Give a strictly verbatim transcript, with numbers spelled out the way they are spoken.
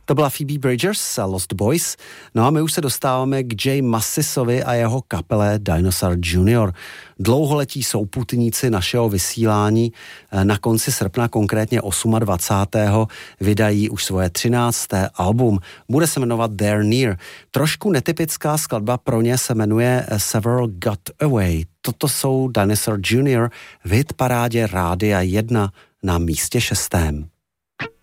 To byla Phoebe Bridgers a Lost Boys. No a my už se dostáváme k Jay Massisovi a jeho kapele Dinosaur junior Dlouholetí souputníci našeho vysílání na konci srpna, konkrétně dvacátého osmého vydají už svoje třinácté album. Bude se jmenovat They're Near. Trošku netypická skladba pro ně se jmenuje Several Got Away. Toto jsou Dinosaur junior v hitparádě Rádia jedna na místě šestém.